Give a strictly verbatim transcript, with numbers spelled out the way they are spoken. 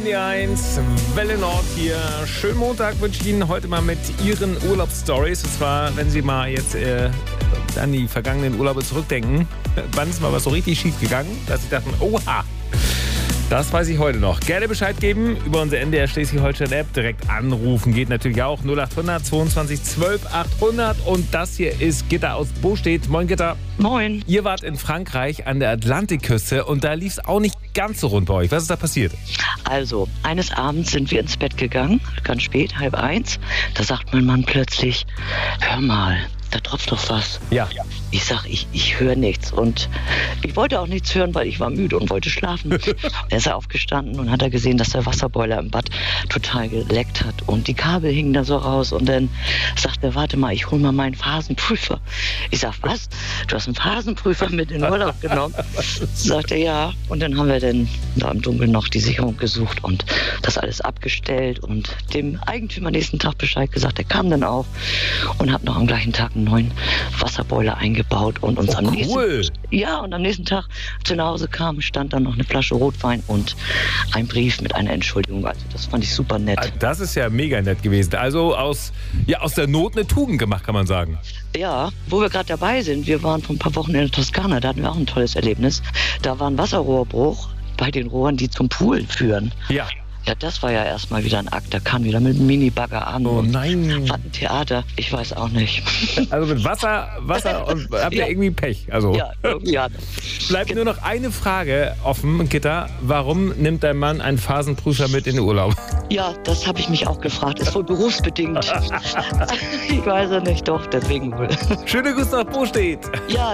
M D eins, Welle Nord hier. Schönen Montag wünsche ich Ihnen heute mal mit Ihren Urlaubsstories. Und zwar, wenn Sie mal jetzt äh, an die vergangenen Urlaube zurückdenken. Wann ist mal was so richtig schief gegangen, dass Sie dachten, oha, das weiß ich heute noch. Gerne Bescheid geben über unsere N D R Schleswig-Holstein-App. Direkt anrufen geht natürlich auch. null acht hundert zweiundzwanzig zwölf achthundert. Und das hier ist Gitta aus Bostedt. Moin Gitta. Moin. Ihr wart in Frankreich an der Atlantikküste und da lief es auch nicht ganz so rund bei euch. Was ist da passiert? Also, eines Abends sind wir ins Bett gegangen, ganz spät, halb eins. Da sagt mein Mann plötzlich, hör mal, da tropft doch was. Ja. Ich sag, ich, ich höre nichts. Und ich wollte auch nichts hören, weil ich war müde und wollte schlafen. Er ist aufgestanden und hat er gesehen, dass der Wasserboiler im Bad total geleckt hat. Und die Kabel hingen da so raus. Und dann sagt er, warte mal, ich hole mal meinen Phasenprüfer. Ich sag, was? Du hast einen Phasenprüfer mit in den Urlaub genommen? Sagt er, ja. Und dann haben wir dann da im Dunkeln noch die Sicherung gesucht und das alles abgestellt und dem Eigentümer nächsten Tag Bescheid gesagt. Er kam dann auch und hat noch am gleichen Tag einen neuen Wasserboiler eingebaut und uns oh, am nächsten cool. ja und am nächsten Tag, als wir nach Hause kamen, stand dann noch eine Flasche Rotwein und ein Brief mit einer Entschuldigung. Also das fand ich super nett. Das ist ja mega nett gewesen. Also aus, ja, aus der Not eine Tugend gemacht, kann man sagen. Ja, wo wir gerade dabei sind, wir waren vor ein paar Wochen in der Toskana, da hatten wir auch ein tolles Erlebnis. Da war ein Wasserrohrbruch bei den Rohren, die zum Pool führen. Ja. Ja, das war ja erstmal wieder ein Akt. Da kam wieder mit einem Minibagger an. Oh nein. Was ein Theater. Ich weiß auch nicht. Also mit Wasser, Wasser und habt ihr Ja. irgendwie Pech. Also. Ja, irgendwie hat Bleibt nur noch eine Frage offen, Gitta. Warum nimmt dein Mann einen Phasenprüfer mit in den Urlaub? Ja, das habe ich mich auch gefragt. Ist wohl berufsbedingt. Ich weiß es nicht, doch, deswegen wohl. Schöne Grüße nach Bostedt. Ja.